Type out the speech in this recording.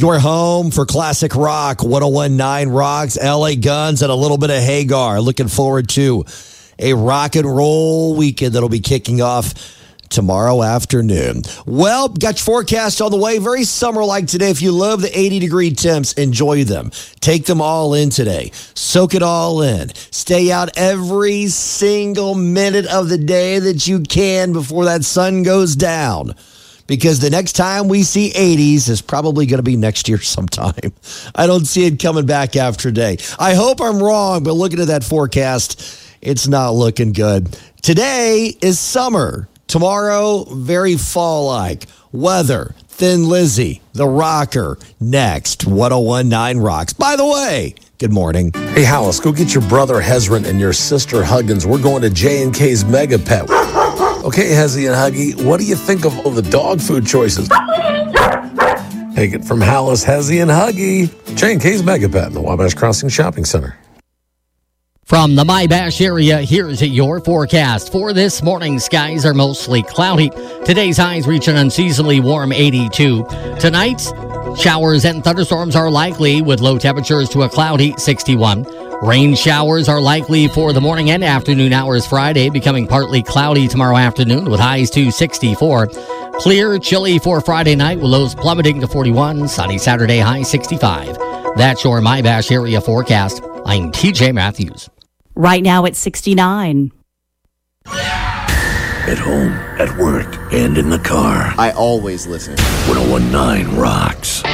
Your home for classic rock, 1019 Rocks, LA Guns, and a little bit of Hagar. Looking forward to a rock and roll weekend that'll be kicking off tomorrow afternoon. Well, got your forecast on the way. Very summer-like today. If you love the 80-degree temps, enjoy them. Take them all in today. Soak it all in. Stay out every single minute of the day that you can before that sun goes down. Because the next time we see 80s is probably going to be next year sometime. I don't see it coming back after a day. I hope I'm wrong, but looking at that forecast, it's not looking good. Today is summer. Tomorrow, very fall-like. Weather, Thin Lizzy, The Rocker. Next, 1019 Rocks. By the way, good morning. Hey, Hollis, go get your brother Hezron and your sister Huggins. We're going to J&K's Mega Pet. Okay, Hezzy and Huggy, what do you think of all the dog food choices? Take it from Hollis, Hezzy, and Huggy. J&K's Mega Pet in the Wabash Crossing Shopping Center. From the My-Bash area, here's your forecast. For this morning, skies are mostly cloudy. Today's highs reach an unseasonably warm 82. Tonight, showers and thunderstorms are likely with low temperatures to a cloudy 61. Rain showers are likely for the morning and afternoon hours Friday, becoming partly cloudy tomorrow afternoon with highs to 64. Clear, chilly for Friday night with lows plummeting to 41. Sunny Saturday, high 65. That's your My-Bash area forecast. I'm TJ Matthews. Right now it's 69. At home, at work, and in the car. I always listen. 1019 Rocks.